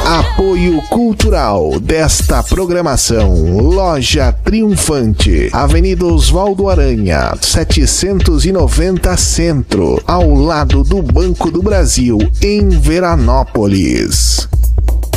Apoio cultural desta programação: Loja Triunfante, Avenida Oswaldo Aranha, 790 Centro, ao lado do Banco do Brasil, em Veranópolis.